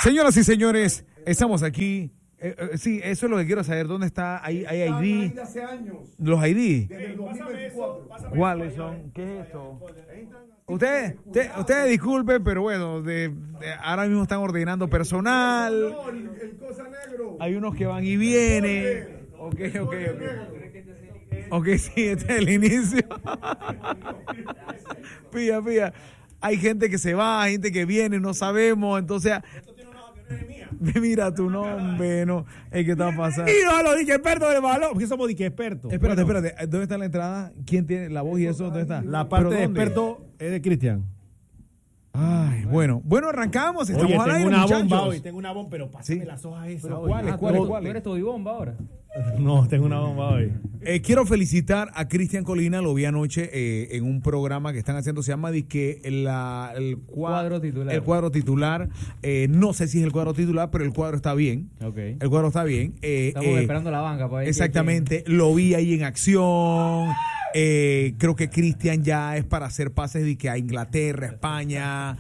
Señoras y señores, estamos aquí. Sí, eso es lo que quiero saber. ¿Dónde está? ¿Hay ID? Hace años. ¿Los ID? Desde el 2024. ¿Cuáles son? ¿Qué es esto? Ustedes disculpen, pero bueno, ahora mismo están ordenando personal. No, el cosa negro. Hay unos que van y vienen. Ok. Ok, sí, este es el inicio. Pilla. Hay gente que se va, gente que viene, no sabemos. Entonces, mira tu nombre, no. ¿Qué está pasando? Y no, los expertos del balón, porque somos expertos. Espérate. ¿Dónde está la entrada? ¿Quién tiene la voz y eso? ¿Dónde está? La parte de experto es de Cristian. Ay, bueno, arrancamos. Estamos Oye, al aire, tengo una muchachos. bomba hoy, pero pásame las hojas esas. ¿Cuáles? ¿Tú eres todibomba ahora? No, tengo una bomba hoy. Quiero felicitar a Cristian Colina, lo vi anoche en un programa que están haciendo, se llama Disque el Cuadro titular. El cuadro titular. No sé si es el cuadro titular, pero el cuadro está bien. Okay. El cuadro está bien. Estamos esperando la banca para ver. Exactamente, lo vi ahí en acción. Creo que Cristian ya es para hacer pases de que a Inglaterra, España,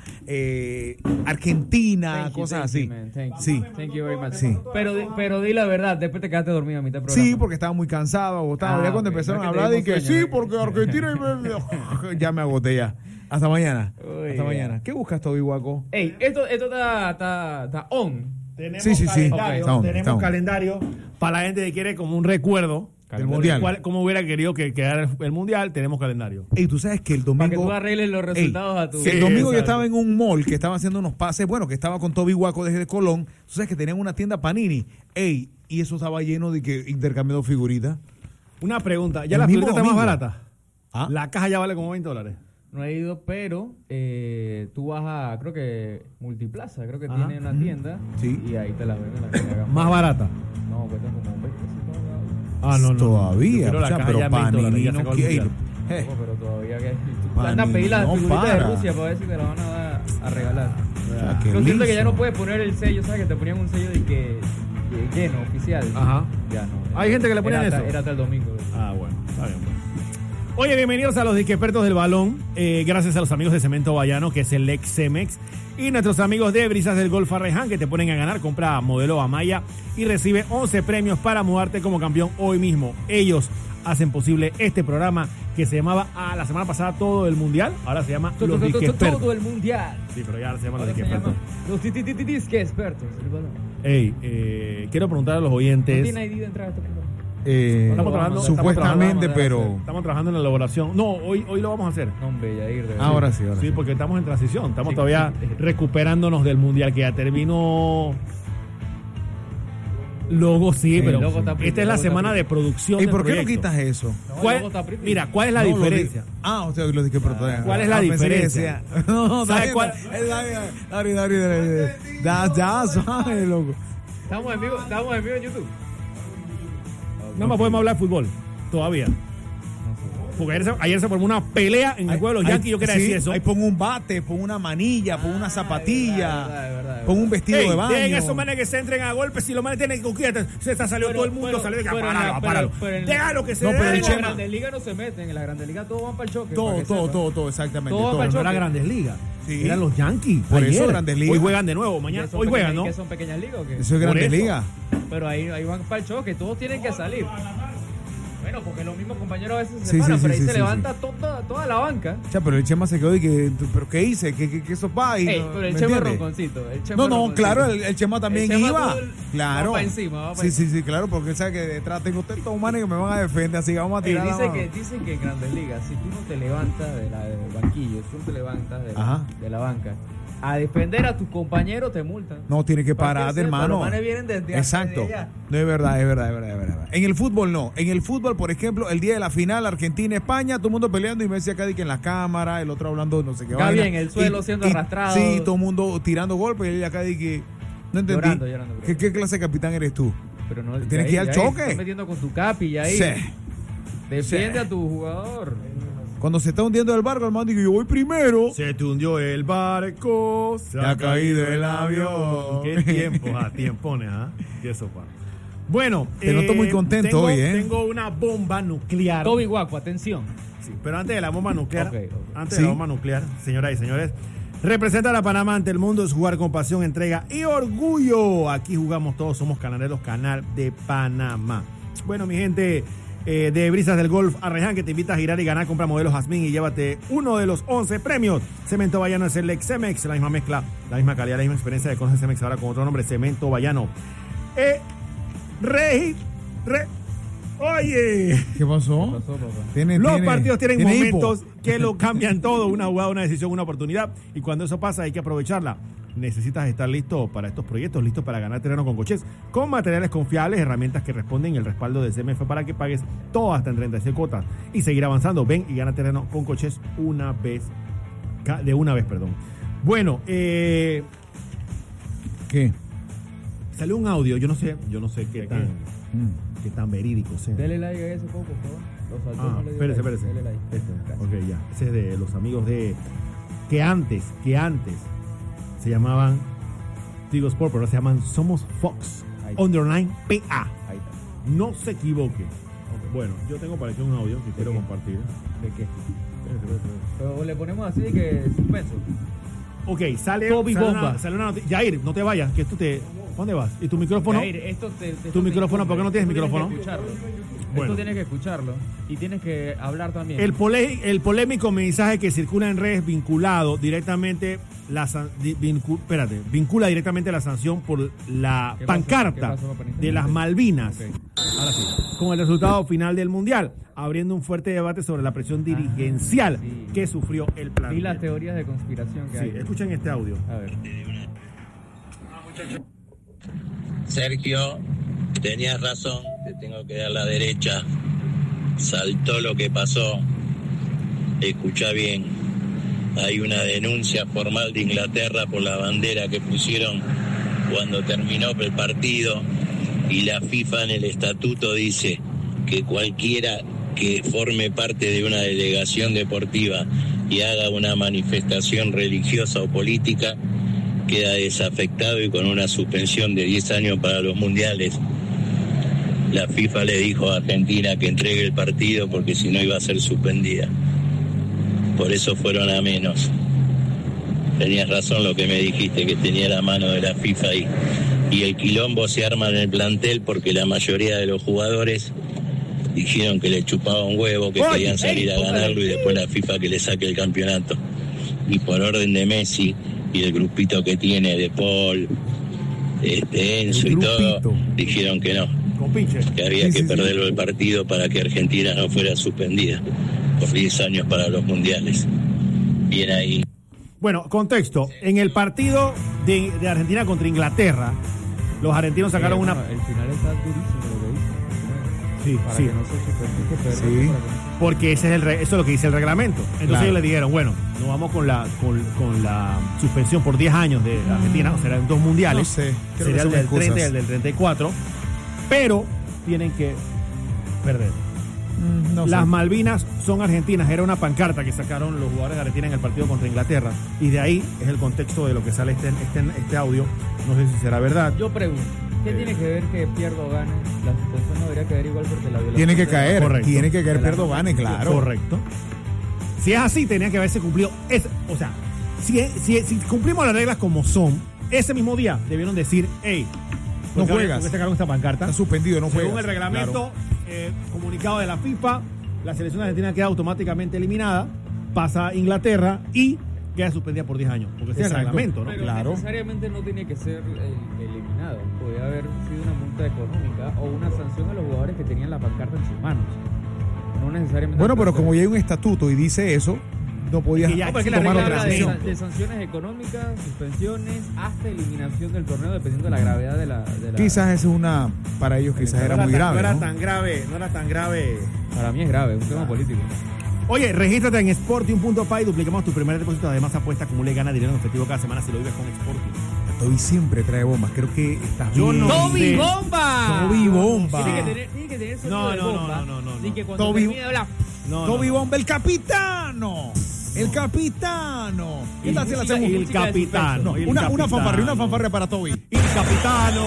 Argentina, cosas así. Sí. Thank you very much. Sí. Pero di la verdad, después te quedaste dormido a mitad del programa. Sí, porque estaba muy cansado, agotado. Ya cuando empezaron a hablar de que sí, porque Argentina ya me agoté ya. Hasta mañana. Hasta mañana. ¿Qué buscas, Toby Guaco? Ey, esto está on. Tenemos Sí. calendario, Okay. tenemos calendario para la gente que quiere como un recuerdo del mundial. Cómo hubiera querido que quedara el mundial, tenemos calendario. Ey, tú sabes que el Para que domingo... tú arregles los resultados a tu... El domingo yo exacto. estaba en un mall que estaba haciendo unos pases, bueno, que estaba con Toby Guaco desde Colón. Tú sabes que tenían una tienda Panini. Ey, y eso estaba lleno de que intercambiando figuritas. Una pregunta, ¿ya El la mismo figurita está más domingo. barata? ¿Ah? La caja ya vale como $20. No he ido, pero tú vas a, creo que Multiplaza, creo que Ajá. tiene una tienda. Sí. Y ahí te la venden. La que te hagan. Más barata. No, cuesta como 20 pesitos. Ah, no. Todavía, Yo quiero la o sea, caja pero ya $20, Panini ya no sacó el quiere. mundial. Pero todavía que... Panini, Anda a pedir las no figuritas de para. Rusia para ver si te la van a dar a regalar. Ah, qué Lo siento que liso. ya no puedes poner el sello, ¿sabes? Que te ponían un sello de que lleno, oficial. Ajá. Ya no. Hay gente que le ponen Era eso. Era hasta el domingo. Ah, bueno, está bien. Oye, bienvenidos a los Disque Expertos del Balón. Gracias a los amigos de Cemento Bayano, que es el ex Cemex, y nuestros amigos de Brisas del Golf Arreján, que te ponen a ganar. Compra modelo Amaya y recibe 11 premios para mudarte como campeón hoy mismo. Ellos hacen posible este programa que se llamaba la semana pasada Todo el Mundial. Ahora se llama Los Disque Expertos. Todo el mundial. Sí, pero ya ahora se llama Los Ahora Disque se llama Expertos. los Disque Expertos. El balón. Ey, quiero preguntar a los ¿No oyentes. tiene ID de entrada a este programa? Estamos trabajando, Supuestamente, estamos pero... Estamos trabajando en la elaboración. No, hoy lo vamos a hacer. No, hombre, Yair, de verdad. Ahora sí. Sí, porque estamos en transición. Estamos Sí, todavía sí. recuperándonos del mundial que ya terminó. Luego sí, El pero logo está esta es la está semana de producción. ¿Y del por qué no proyecto. quitas eso? No, el ¿Cuál- logo está pretty. Mira, ¿cuál es la No, diferencia? O sea, lo dije, pero todavía. ¿Cuál es la pensé que diferencia? decía- No, ¿Sabes ¿sabes cuál? cuál? Dari, ya, suave, loco. Estamos en vivo en YouTube. No más podemos hablar de fútbol todavía. Porque ayer se formó una pelea en el juego de los Yankees. Yo quería sí, decir eso. Ahí pongo un bate, pongo una manilla, pongo una zapatilla, Es verdad. pongo un vestido Ey, de baño. dejen esos manes que se entren a golpes. Si los manes tienen que coger, se está salió Pero- todo el mundo. pero- Salió de que pero- páralo. pero en- Déjalo que se No, pero den. el En la Chema- Grandes Ligas no se meten. En la Grandes Ligas todos van para el choque. Todo, para que sepa. todo, exactamente. Todo todo. para el No era choque. Grandes Ligas. Sí. Eran los Yankees. Por eso ayer. Grandes Ligas. Hoy juegan de nuevo. ¿Qué Mañana. son Hoy juegan, pequeñas- ¿no? ¿Qué son pequeñas ligas o qué? Eso es Por Grandes eso. Ligas. Pero ahí van para el choque. Todos tienen que salir. Bueno, porque los mismos compañeros a veces se Sí, paran, sí, pero ahí sí, se sí, levanta toda la banca. O sea, pero el Chema se quedó y que, ¿pero qué hice? ¿Qué eso va? Y Ey, no, pero ¿me el Chema es entiendes? ronconcito. No, claro, el Chema también El Chema iba. todo Claro. va pa' encima, va pa' Sí, claro, porque él sabe que detrás tengo tantos humanos que me van a defender, así que vamos a tirar. la mano. Dicen que en Grandes Ligas, si tú no te levantas del banquillo, si tú no te levantas Ajá. de la banca, a defender a tus compañeros te multan. No, tiene que Para parar, que sepa, hermano. los manes vienen desde Exacto. allá. No, es verdad. En el fútbol no. En el fútbol, por ejemplo, el día de la final, Argentina-España, todo el mundo peleando y Messi acá de que en la cámara, el otro hablando no sé qué Acá vaina. bien, el suelo siendo arrastrado. Sí, todo el mundo tirando golpes y él acá de que no entendí. Llorando. ¿Qué clase de capitán eres tú? Pero no, Tienes que ir al choque. Estás metiendo con tu capi y ahí. Sí. Defiende Sí. a tu jugador. Cuando se está hundiendo el barco, el man dice, yo voy primero. Se te hundió el barco, se ha caído el avión. Qué tiempo, tiempones, Qué sopa. Bueno, Te noto muy contento tengo, hoy, ¿eh? Tengo una bomba nuclear. Toby Guaco, atención. Sí, pero antes de la bomba nuclear, Ok. antes Sí. de la bomba nuclear, señoras y señores, Representar a Panamá ante el mundo es jugar con pasión, entrega y orgullo. Aquí jugamos todos, somos Canaleros, Canal de Panamá. Bueno, mi gente de Brisas del Golf Arreján, que te invita a girar y ganar, compra modelo Jazmín y llévate uno de los 11 premios. Cemento Bayano es el Lexemex, la misma mezcla, la misma calidad, la misma experiencia de conocer Cemex ahora con otro nombre, Cemento Bayano. Oye, ¿Qué pasó? ¿Qué pasó, papá? los partidos tienen ¿tiene momentos hipo? que lo cambian todo, una jugada, una decisión, una oportunidad, y cuando eso pasa hay que aprovecharla. Necesitas estar listo para estos proyectos, listo para ganar terreno con Cochés, con materiales confiables, herramientas que responden y el respaldo de CMF para que pagues todo hasta en 36 cuotas y seguir avanzando. Ven y gana terreno con Cochés de una vez. Bueno, ¿Qué? salió un audio, yo no sé qué tan verídico sea. Dele like a ese poco, por favor. Los saltó, no le dio Espérese. like. Dele like. Gracias. Ok, ya. Ese es de los amigos de que antes se llamaban Tigo Sport, pero ahora se llaman Somos Fox Ahí está. Underline PA. Ahí está. No se equivoque. Ok, bueno, yo tengo para aquí un audio que quiero compartir. ¿De qué? Espérese. Pero le ponemos así de que suspenso. Ok, sale Toby Bomba. una noticia. Yair, no te vayas, que esto te... ¿Dónde vas? ¿Y tu micrófono? Jair, esto esto ¿Tu micrófono? ¿Por qué no tienes Esto micrófono? Tienes que escucharlo. Bueno. Esto tienes que escucharlo. Y tienes que hablar también. El polémico mensaje que circula en redes vincula directamente la sanción por la ¿Qué pasó? pancarta ¿Qué pasó, papá? de las Malvinas. Ok. Ahora sí, con el resultado final del Mundial, abriendo un fuerte debate sobre la presión dirigencial sí. que sufrió el Y plantel. las teorías de conspiración que Sí, hay. escuchen este audio. A ver. Sergio, tenías razón, te tengo que dar la derecha. Saltó lo que pasó. Escucha bien. Hay una denuncia formal de Inglaterra por la bandera que pusieron cuando terminó el partido, y la FIFA en el estatuto dice que cualquiera que forme parte de una delegación deportiva y haga una manifestación religiosa o política queda desafectado y con una suspensión de 10 años para los mundiales. La FIFA le dijo a Argentina que entregue el partido porque si no iba a ser suspendida. Por eso fueron a menos. Tenías razón lo que me dijiste, que tenía la mano de la FIFA ahí. Y el quilombo se arma en el plantel porque la mayoría de los jugadores dijeron que le chupaba un huevo, que querían salir a ganarlo, y después la FIFA que le saque el campeonato. Y por orden de Messi y el grupito que tiene de Paul, Enzo y todo, dijeron que no, Con pinche. que había que perderlo el partido para que Argentina no fuera suspendida por 10 años para los mundiales. Bien ahí. Bueno, contexto. En el partido de Argentina contra Inglaterra, los argentinos sacaron una... El final está durísimo lo que dice. Sí, Para sí. que no se suspenda. Sí. Porque eso es lo que dice el reglamento. Entonces Claro. ellos le dijeron, bueno, nos vamos con la suspensión por 10 años de Argentina, o serán 2 mundiales. No sé, creo Sería que el son del 30 y excusas. el del 34. Pero tienen que perder. No Las sé. Malvinas son argentinas. Era una pancarta que sacaron los jugadores de Argentina en el partido contra Inglaterra. Y de ahí es el contexto de lo que sale este audio. No sé si será verdad. Yo pregunto, ¿qué tiene que ver que pierda o gane? La suspensión no debería caer igual porque la violación... Tiene que de- caer, Correcto. tiene que caer, pierdo, gane, claro. Correcto. Si es así, tenía que haberse cumplido. O sea, si cumplimos las reglas como son, ese mismo día debieron decir, hey, No juegas. ¿por qué sacaron esta pancarta? Está suspendido, no juegas. Según el reglamento, comunicado de la FIFA, la selección argentina queda automáticamente eliminada, pasa a Inglaterra y queda suspendida por 10 años. Porque ese es el Exacto. reglamento, ¿no? Pero Claro. necesariamente no tiene que ser eliminado. Podría haber sido una multa económica o una sanción a los jugadores que tenían la pancarta en sus manos. No necesariamente... Bueno, pero como ya hay un estatuto y dice eso, no podías Y ya- porque la tomar regla otra habla de- decisión. de sanciones económicas, suspensiones, hasta eliminación del torneo dependiendo de la gravedad de la... Quizás eso es una, para ellos quizás era muy grave, No era ¿no? tan grave. Para mí es grave, es un tema político. Oye, regístrate en Sportium.pay, duplicamos tu primer depósito, además apuesta, acumula y gana dinero en efectivo cada semana si lo vives con Sportium. Toby siempre trae bombas, creo que estás Yo bien. no ¡Toby sé. Bomba! Toby Bomba. Tiene que tener sonido No, de no, no, bomba. no, no, no. Y que cuando Toby- termine de hablar... No, Toby no. Bomba, el capitano. El capitano. ¿Qué tal si la hacemos? El capitano. No, el una capitano. fanfarria para Toby. El capitano.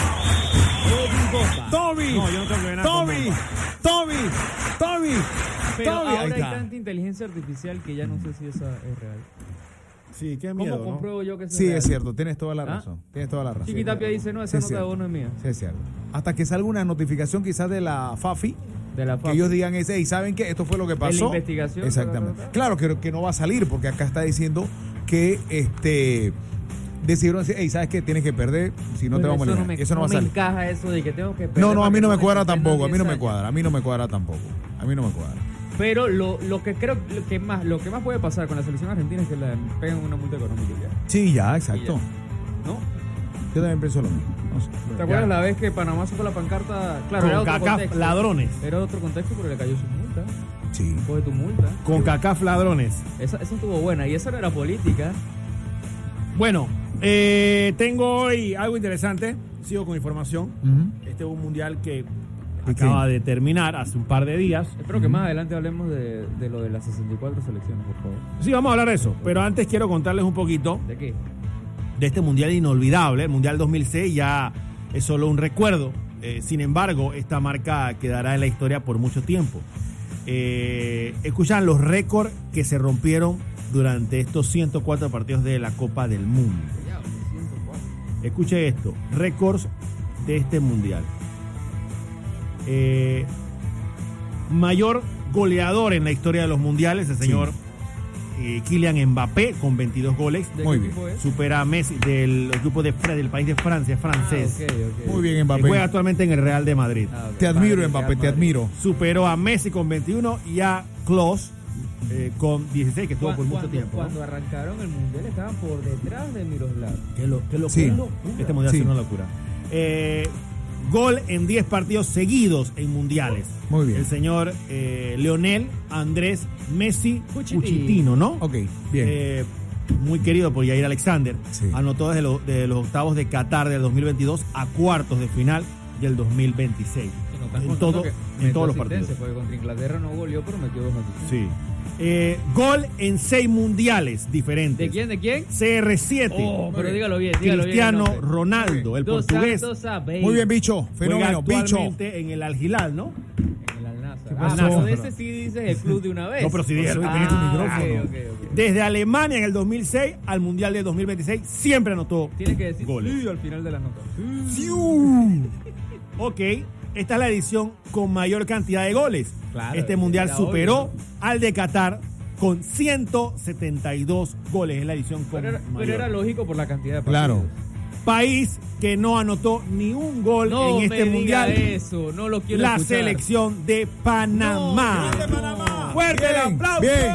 Toby. No, yo no tengo que ver nada con Toby. bomba. Toby. Toby. Pero Todavía, ahí ahora hay está. tanta inteligencia artificial que ya no sé si esa es real. Sí, qué miedo, ¿Cómo compruebo yo que esa Sí, real? es cierto, tienes toda la ¿Ah? razón. Tienes toda la razón. Chiquitapia dice, no, esa Sí, nota de cierto. bono es mía. Sí, es cierto. Hasta que salga una notificación quizás de la FAFI, De la que FAFI. ellos digan, hey, ¿saben qué? Esto fue lo que pasó. investigación, Exactamente. ta, ta, ta. Claro que no va a salir, porque acá está diciendo que decidieron decir, hey, ¿sabes qué? Tienes que perder, si no te vamos a eliminar. Eso no va a me salir. encaja eso de que tengo que perder. No, a para mí que no me me cuadra suspendan tampoco. A mí 10 no me años. cuadra. A mí no me cuadra tampoco. A mí no me cuadra. Pero lo que creo que más puede pasar con la selección argentina es que le pegan una multa económica ya. Sí, ya, exacto. ¿No? Yo también pienso lo mismo. No sé. ¿Te acuerdas la vez que Panamá sacó la pancarta? Claro, era Con otro CACAF contexto. ladrones. Era otro contexto, pero le cayó su multa. Sí. Coge tu multa. Con CACAF ladrones. Esa estuvo buena. Y esa no era política. Bueno, tengo hoy algo interesante. Sigo con información. Ujú. Este es un mundial que acaba de terminar hace un par de días. Espero que más adelante hablemos de lo de las 64 selecciones, por favor. Sí, vamos a hablar de eso. Pero antes quiero contarles un poquito ¿De qué? de este mundial inolvidable. El mundial 2006 ya es solo un recuerdo. Sin embargo, esta marca quedará en la historia por mucho tiempo. Escuchan los récords que se rompieron durante estos 104 partidos de la Copa del Mundo. Escuche esto, récords de este mundial. Mayor goleador en la historia de los mundiales, el señor Kylian Mbappé, con 22 goles. ¿De Muy qué bien. equipo es? Supera a Messi del equipo del país de Francia, francés. Ah, ok. Muy bien, Que Mbappé. juega actualmente en el Real de Madrid. Ah, ok. Te admiro, Madrid, Mbappé, Real te Madrid. admiro. Superó a Messi con 21 y a Klose con 16, que estuvo por mucho tiempo. ¿no? Cuando arrancaron el mundial estaban por detrás de Miroslav. Qué locura. Sí. Este mundial Sí. es una locura. Gol en 10 partidos seguidos en mundiales. Muy bien. El señor Lionel Andrés Messi Cuchitino. Cuchitino, ¿no? Ok, bien. Muy querido por Jair Alexander. Sí. Anotó desde de los octavos de Qatar del 2022 a cuartos de final del 2026. En todos los partidos. Porque contra Inglaterra no goleó, pero metió 2 asistencias. Sí. Gol en 6 mundiales diferentes. ¿De quién? ¿De quién? CR7. Oh, pero dígalo bien. Cristiano el nombre. Ronaldo, el Dos portugués. Santos a Muy bien, bicho. Juega Fenómeno, bicho. actualmente en el Al Hilal, ¿no? En el Al-Nassr. ¿Qué Ah, pasó? no, de ese sí dices el club de una vez. No, pero si dijeron que tenía tu micrófono. Ok. Desde Alemania en el 2006 al Mundial del 2026 siempre anotó Tienes que decir goles. sí al final de la nota. Ok, esta es la edición con mayor cantidad de goles. Claro, Este mundial era superó obvio. al de Qatar con 172 goles. Es la edición con Pero mayor. era lógico por la cantidad de partidos. Claro. País que no anotó ni un gol No en este me diga mundial. eso, no lo quiero La escuchar. selección de Panamá. No, de Panamá. ¡Fuerte el Bien, aplauso! bien.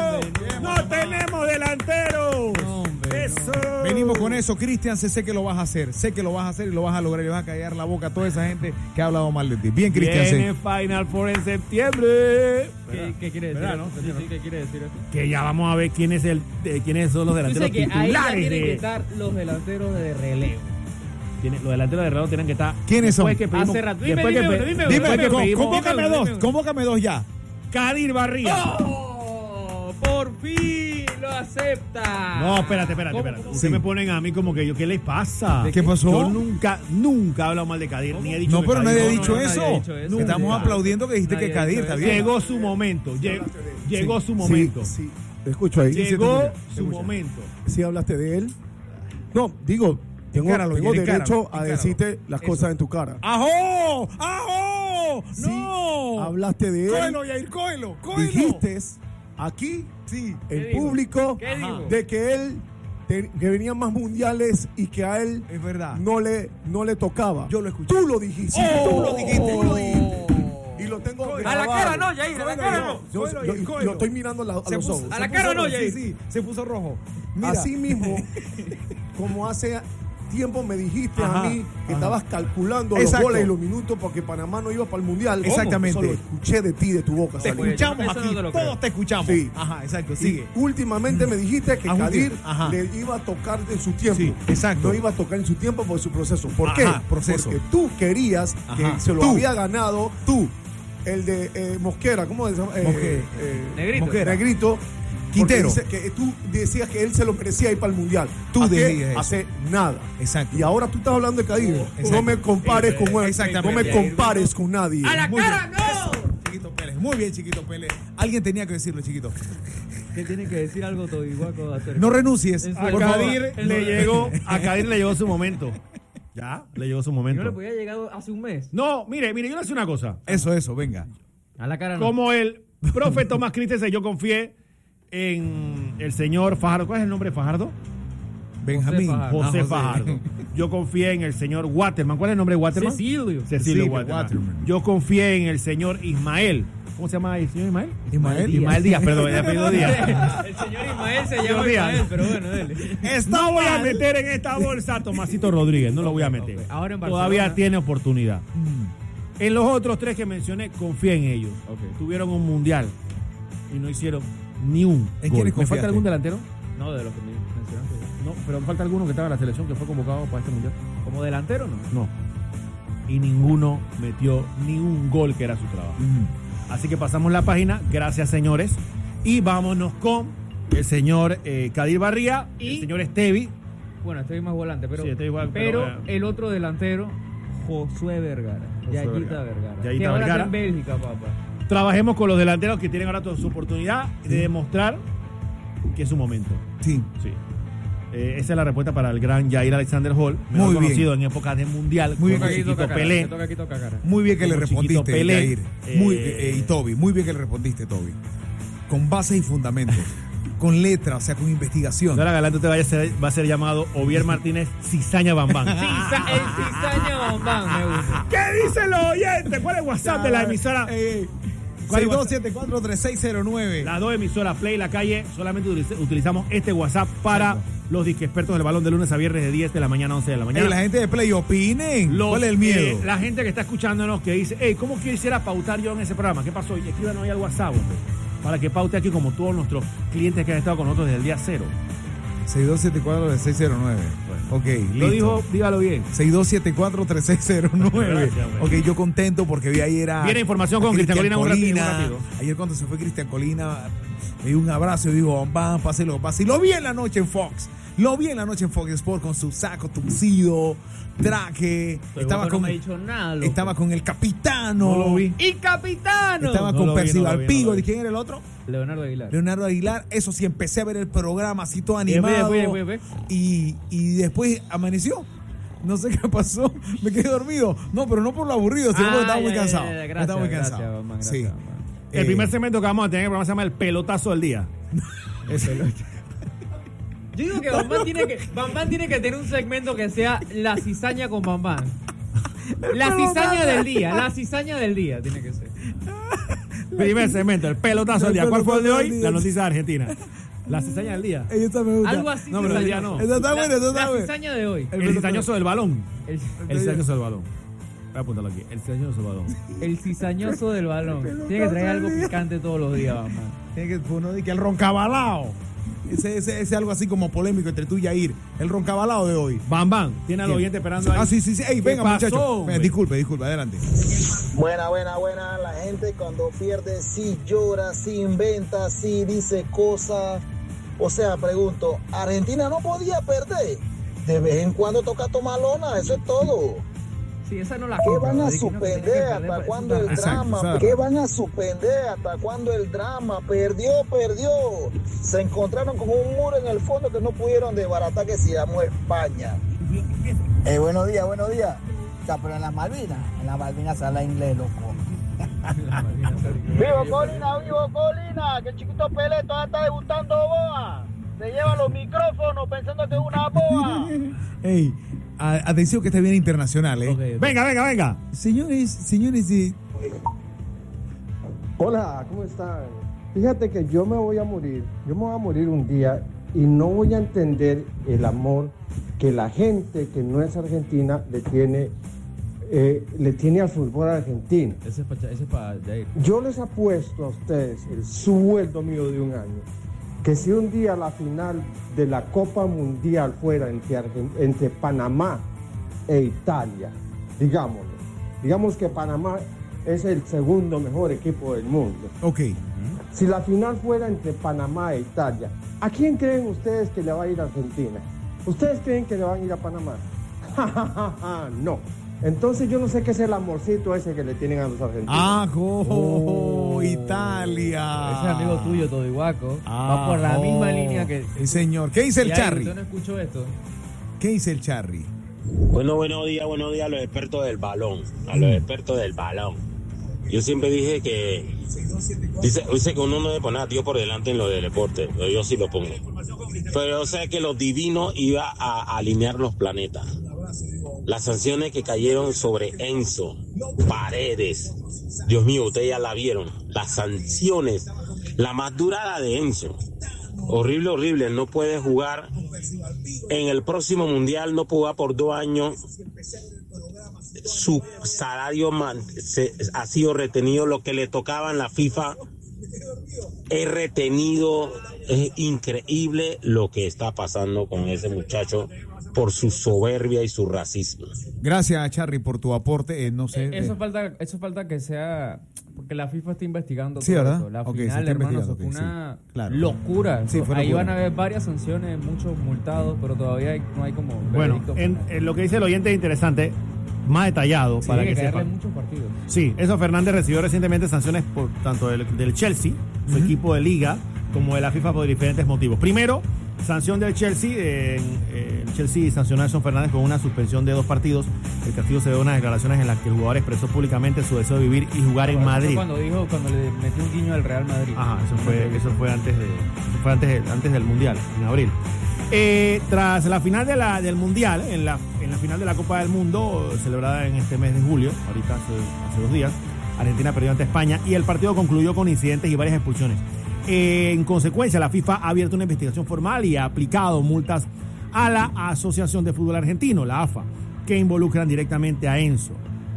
¡No tenemos delanteros! No, hombre, ¡Eso! Venimos con eso, Cristian, sé que lo vas a hacer. Sé que lo vas a hacer y lo vas a lograr y vas a callar la boca a toda esa gente que ha hablado mal de ti. Bien, Cristian, Viene sé. Final Four en septiembre. ¿Qué quiere decir? ¿Verdad, eso? no? Sí, sí, ¿qué quiere decir eso? Que ya vamos a ver quiénes son los Yo delanteros sé que ahí ya titulares. tienen que de- estar los delanteros de relevo. Los delanteros de reloj tienen que estar. ¿Quiénes son? Después que pedimos- Hace rato. después que Dime pe- uno, dime Dime, después que pedimos- convócame dos, convócame dos ya. Kadir Barría. ¡Oh! ¡Por fin lo acepta! No, espérate. ¿Cómo? Ustedes Sí. me ponen a mí como que yo, ¿qué les pasa? ¿Qué pasó? Yo nunca he hablado mal de Kadir, ni he dicho No, que pero Kadir nadie ha no, dicho no, eso. nadie ha dicho eso. Estamos Nunca. aplaudiendo que dijiste Nadie que ha Kadir, dicho está eso. bien. Llegó su momento. Llegó su momento. Sí, te escucho ahí. Llegó Te su escucho. momento. Sí hablaste de él. No, digo, tengo Encáralo, derecho encáralo, a encáralo. decirte las Eso. cosas en tu cara. ¡Ajo! ¡Ajo! Sí, ¡No! hablaste de él. Cógelo, Yair, cógelo. Dijiste aquí, Sí. en dijo? público, ¿Qué dijo? de que él que venían más mundiales y que a él Es verdad. no le tocaba. Yo lo escuché. Tú lo dijiste. Tú lo dijiste, tú lo dijiste. Y lo tengo A la grabado. cara no, Yair, a la cara no. Yo Cógelo, lo- Yair, y cógelo. lo estoy mirando a Se los puso- ojos. A la se cara puso no, rojo, Yair. Sí, se puso rojo. Mira. Así mismo, como hace tiempo me dijiste Ajá, a mí que ajá. estabas calculando Exacto. los goles y los minutos porque Panamá no iba para el Mundial. Exactamente. Eso lo escuché de ti, de tu boca. Te salió. Oye, escuchamos eso aquí, no te lo creo. todos te escuchamos. Sí. Ajá, exacto, Y sigue. últimamente me dijiste que Ah, Kadir ajá. le iba a tocar en su tiempo. Sí, exacto. No iba a tocar en su tiempo por su proceso. ¿Por Ajá, qué? proceso. Porque tú querías Ajá. que se lo Tú. había ganado Tú, el de Mosquera. ¿Cómo se llama? Negrito. Mosquera. Negrito. Quintero. Porque dice que tú decías que él se lo merecía ir para el Mundial. Tú ¿A qué? decías eso. Hace nada. exacto. Y ahora tú estás hablando de Kadir. exacto. No me compares con él. Exactamente. No me compares con nadie. ¡A la Muy cara bien. no! Chiquito Pérez, Muy bien, chiquito Pele. Alguien tenía que decirlo, chiquito. ¿Qué tiene que decir algo Tobihuaco acerca? No renuncies. Eso- A por favor. Kadir le llegó su momento. Ya, le llegó su ¿No momento. le podía llegar hace un mes? No, mire, yo le voy a decir una cosa. Eso, venga. A la cara no. Como el profe Tomás Christensen, yo confié en el señor Fajardo. ¿Cuál es el nombre de Fajardo? Benjamín. Fajardo. José José. Fajardo. Yo confié en el señor Waterman. ¿Cuál es el nombre de Waterman? Cecilio. Cecilio Cecilio Waterman. Waterman. Yo confié en el señor Ismael. ¿Cómo se llama el señor Ismael? Ismael. Ismael Díaz, perdón, el apellido Díaz. El señor Ismael se Señor llama Díaz. Ismael, pero bueno, dele. No voy a meter en esta bolsa a Tomasito Rodríguez, no lo voy a meter. ok. Ahora en Todavía Barcelona. tiene oportunidad. Mm. En los otros tres que mencioné, confié en ellos. Ok. Tuvieron un mundial y no hicieron ni un ¿En gol. quiénes ¿Me confiaste? falta algún delantero? No, de los que me mencionaste. No, pero me falta alguno que estaba en la selección que fue convocado para este mundial. ¿Como delantero no? No. Y ninguno metió ni un gol que era su trabajo. Así que pasamos la página, gracias señores, y vámonos con el señor Kadir Barría y el Y- señor Estevi. Bueno, estoy más volante, pero, Sí, estoy igual, pero pero, el otro delantero, Josué Vergara. Josué Yayita Vergara. Vergara. Yayita que ahora Vergara. está en Bélgica, papá. Trabajemos con los delanteros que tienen ahora toda su oportunidad de demostrar que es su momento. Sí. Sí. Esa es la respuesta para el gran Jair Alexander Hall, mejor Muy bien. conocido en épocas de mundial, Muy bien. como Chiquito Pelé. Toca aquí, toca cara. Muy bien que le Como Chiquito respondiste, Pelé, Jair. Y Toby, muy bien que le respondiste, Toby. Con bases y fundamentos. Con letras, o sea, con investigación. De ahora en adelante usted va a ser llamado Ovier Martínez Cizaña Bambán. El cizaña Bambán me gusta. ¿Qué dicen los oyentes? ¿Cuál es el WhatsApp de la emisora? ¿Cuál es el WhatsApp? 62743609. Las dos emisoras Play y La Calle solamente utilizamos este WhatsApp para los disque expertos del balón de lunes a viernes de 10 de la mañana a 11 de la mañana. La gente de Play, opinen. Los, ¿Cuál es el miedo? la gente que está escuchándonos que dice, hey, ¿cómo quisiera pautar yo en ese programa? ¿Qué pasó? Y escríbanos ahí al WhatsApp, hombre, para que paute aquí como todos nuestros clientes que han estado con nosotros desde el día cero. 62743609. Ok, listo. Lo dijo, dígalo bien. 62743609. Gracias, hombre. Ok, yo contento porque vi ayer a... Viene información con a Cristian Colina un ratito. Colina. Ayer cuando se fue Cristian Colina, me dio un abrazo y dijo, van, pase lo que pase. Y lo vi en la noche en Fox. Lo vi en la noche en Fox Sport con su saco tuncido, traje. No me ha dicho nada, loco. Estaba con el capitano. No lo vi. ¡Y capitano! Estaba No con lo vi, Percival no lo vi, Pigo. no lo vi. ¿De quién era el otro? Leonardo Aguilar. Leonardo Aguilar. Eso sí, empecé a ver el programa así todo después, animado. después. Y después amaneció. No sé qué pasó. Me quedé dormido. No, pero no por lo aburrido, sino porque estaba muy cansado. Gracias, Estaba muy cansado. Gracias, Bambán, Sí. gracias, Bambán. El primer segmento que vamos a tener en el programa se llama El Pelotazo del Día. Yo digo que Bambán tiene que tener un segmento que sea la cizaña con Bambán. La cizaña del día, la cizaña del día tiene que ser. Primer segmento, El Pelotazo del Día. ¿Cuál fue el de Pelotazo hoy? del La día. noticia de Argentina. La cizaña del día. Esta me gusta. Algo así. No, pero el día no. Esa está buena, esa está La buena. cizaña de hoy. El cizañoso del balón. El, El cizañoso del balón. Voy a apuntarlo aquí. El cizañoso del balón. el cizañoso del balón. Tiene que traer algo picante todos los días, Bambán. Tiene que uno dice que el roncabalao. Ese es algo así como polémico entre tú y Yair. El roncabalao de hoy. Bam, bam. Tiene al oyente esperando ahí. Ah, sí. Ey, ¿Qué venga, pasó, muchachos. hombre? Disculpe, adelante. Buena. La gente cuando pierde sí llora, sí inventa, sí dice cosas. O sea, pregunto, ¿Argentina no podía perder? De vez en cuando toca tomar lona, eso es todo. Sí, esa no la ¿Qué compro, van a Ricky, no, que tiene que suspender perder, hasta pues, cuando el Exacto, drama? exacto. ¿Qué van a suspender hasta cuando el drama? Perdió. Se encontraron con un muro en el fondo que no pudieron desbaratar, que se llamó España. Buenos días. O sea, pero en las Malvinas se habla inglés, loco. Vivo Colina, que el chiquito Pelé todavía está debutando boa. Se lleva los micrófonos pensando que es una boa. Ey, atención que está bien internacional, ¿eh? Ok. Venga. Señores, Hola, ¿cómo están? Fíjate que yo me voy a morir un día y no voy a entender el amor que la gente que no es argentina le tiene al fútbol argentino. Ese es para Jair. Yo les apuesto a ustedes el sueldo mío de un año, que si un día la final de la Copa Mundial fuera entre Panamá e Italia, digamos que Panamá es el segundo mejor equipo del mundo. ok. Si la final fuera entre Panamá e Italia, ¿a quién creen ustedes que le va a ir a Argentina? ¿Ustedes creen que le van a ir a Panamá? No. Entonces yo no sé qué es el amorcito ese que le tienen a los argentinos. Italia. Ese amigo tuyo, Todihuaco, va por la Ajo. misma línea que... Sí, señor. ¿Qué dice el Y ahí, Charry? ¿Usted no escuchó esto? ¿Qué dice el Charry? Buenos días a los expertos del balón. Yo siempre dije que dice que uno no debe poner a Dios por delante en lo del deporte, pero yo sí lo pongo. Pero yo sé que los divinos iba a alinear los planetas. Las sanciones que cayeron sobre Enzo, Paredes, Dios mío, ustedes ya la vieron. Las sanciones, la más dura la de Enzo. Horrible, no puede jugar. En el próximo mundial no puede jugar por 2 años. Su salario ha sido retenido, lo que le tocaba en la FIFA es retenido. Es increíble lo que está pasando con ese muchacho por su soberbia y su racismo. Gracias, Charry, por tu aporte. No sé. Eso falta que sea... Porque la FIFA está investigando Sí, todo ¿verdad? eso. La Ok, se final, está hermano, eso investigando, fue ok, una sí, claro. locura. Sí, fue Ahí locura. van a haber varias sanciones, muchos multados, pero todavía no hay como... Bueno, veredicto en final. lo que dice el oyente es interesante, más detallado, Sí, para hay que que caerle sepan. muchos partidos. Sí, Enzo Fernández recibió recientemente sanciones por tanto del Chelsea, su equipo de liga, como de la FIFA por diferentes motivos. Primero, sanción del Chelsea. El Chelsea sancionó a Enzo Fernández con una suspensión de 2 partidos. El castigo se dio a unas declaraciones en las que el jugador expresó públicamente su deseo de vivir y jugar en Eso Madrid. fue cuando le metió un guiño al Real Madrid. Ajá, eso fue antes del Mundial, en abril. Tras la final del Mundial, en la final de la Copa del Mundo, celebrada en este mes de julio, ahorita hace 2 días, Argentina perdió ante España y el partido concluyó con incidentes y varias expulsiones. En consecuencia, la FIFA ha abierto una investigación formal y ha aplicado multas a la Asociación de Fútbol Argentino, la AFA, que involucran directamente a Enzo.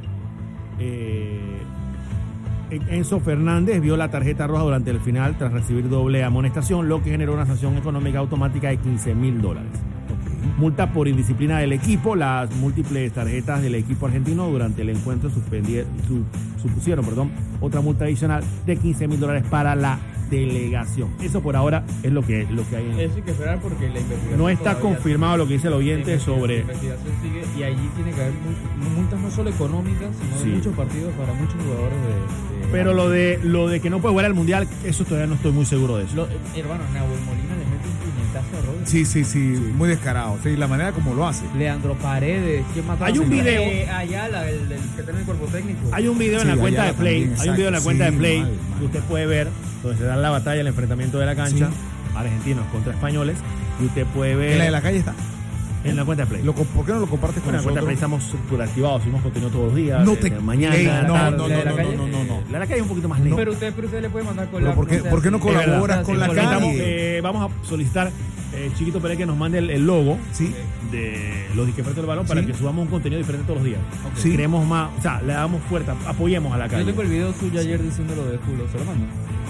Enzo Fernández vio la tarjeta roja durante el final tras recibir doble amonestación, lo que generó una sanción económica automática de $15,000. Multa por indisciplina del equipo. Las múltiples tarjetas del equipo argentino durante el encuentro supusieron otra multa adicional de $15,000 para la delegación. Eso por ahora es lo que hay en... Eso hay que esperar porque la investigación No está todavía confirmado lo que dice el oyente sobre... La investigación sigue y allí tiene que haber multas no solo económicas, sino de muchos partidos para muchos jugadores de Pero lo de que no puede jugar al Mundial, eso todavía no estoy muy seguro de eso. Hermano, Nahuel Molina le mete un puñetazo a Rodri. Sí, muy descarado. Sí, la manera como lo hace. Leandro Paredes, ¿quién mató? Hay un video. Ayala, el que tiene el cuerpo técnico. Hay un video en la Sí, cuenta allá de Play, también, hay un video en la exacto. cuenta de Sí, Play mal. que usted puede ver donde se dan la batalla, el enfrentamiento de la cancha, argentinos contra españoles, y usted puede ver En la de la calle está. en la cuenta de Play. ¿Por qué no lo compartes con En la cuenta de Play nosotros? estamos superactivados, subimos contenido todos los días. No desde te- mañana, Ey, tarde. no. La de la calle es un poquito más lento. Pero usted le puede mandar con Pero la... ¿por qué no así. colaboras Es con verdad, la sí, calle? Necesitamos, vamos a solicitar Chiquito Pérez que nos mande el logo Sí. de los disquepertos del balón para Sí. que subamos un contenido diferente todos los días. Sí. Creemos más, o sea, le damos fuerza, apoyemos a la Yo calle. tengo el video suyo ayer diciéndolo de Julio, ¿se lo mando?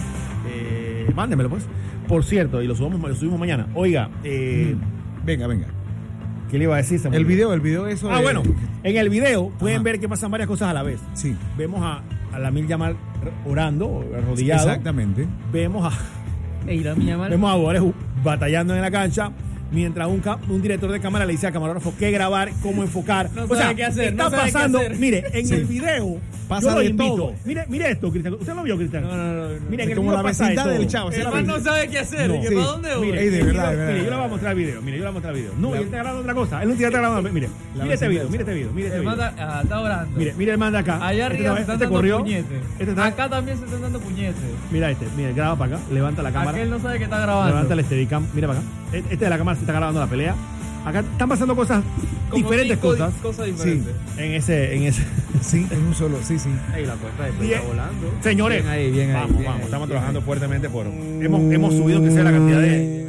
Mándemelo pues. Por cierto, y lo subimos mañana. Oiga, Venga. ¿qué le iba a decir? Se me El olvidó. video eso. Bueno, en el video pueden Ajá. ver que pasan varias cosas a la vez. Sí. Vemos a Lamine Yamal orando, arrodillado. Exactamente. Vemos Ey, la mía mal. a jugadores batallando en la cancha. Mientras un director de cámara le dice al camarógrafo qué grabar, cómo enfocar. No sabe qué hacer, Está no sabe qué pasando, hacer. mire, en el video Pasa yo lo de invito. todo. Mire esto, Cristian. ¿Usted lo vio, Cristian? No. Mire, en Es el como video la pasa de vecindad todo. del chavo. El man no sabe qué hacer. No. ¿Y que Sí. para dónde voy? Mire, Ey, de verdad, de mire, verdad. yo le voy a mostrar el video. Mire, yo le voy a mostrar el video. No, y él está grabando otra cosa. Él no está grabando. Mire este video, mire este video. El man está orando. Mire el man de acá. Allá arriba se están dando corrió. puñetes. Este está- Acá también se están dando puñetes. Mira mire, graba para acá, levanta la cámara. Aquel no sabe que está grabando. Levanta el Steadicam, mira para acá. Este de la cámara se está grabando la pelea. Acá están pasando cosas, Como diferentes cinco cosas. Cosas diferentes. En ese. Sí, en un solo. Sí. Ahí la cuenta de Bien. está volando. Señores, Bien ahí, bien ahí, vamos, bien ahí, estamos bien trabajando ahí. fuertemente por. Hemos subido que sea la cantidad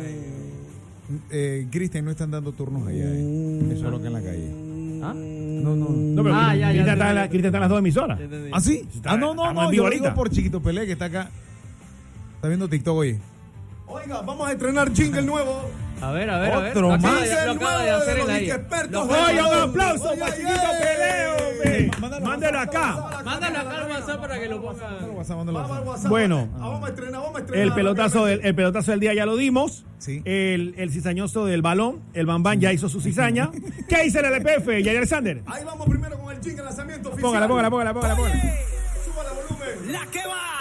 de. Cristian, no están dando turnos allá. Eso es lo que en la calle. ¿Ah? No. No, pero Ah, ya, Cristian ya, está en las 2 emisoras. Ya entendí. ¿Ah, sí? Está- No. estamos en vivo Yo lo digo ahorita. por Chiquito Pelé que está acá. Está viendo TikTok, oye. Oiga, vamos a estrenar jingle nuevo. A ver. Otro Lo acaba más. de hacer en la Jingle aire. nuevo de los disquepertos. Oye, un aplauso Oye, para oye. Chiquito Peleo, hombre. Mándalo acá. Mándalo acá al WhatsApp para que lo ponga. Vamos al WhatsApp. Bueno. Vamos a estrenar. El pelotazo del día ya lo dimos. Sí. El cizañoso del balón. El Bambán ya hizo su cizaña. ¿Qué dice el LPF, Yair Alexander? Ahí vamos primero con el jingle lanzamiento oficial. Póngala. Súbale volumen. La que va.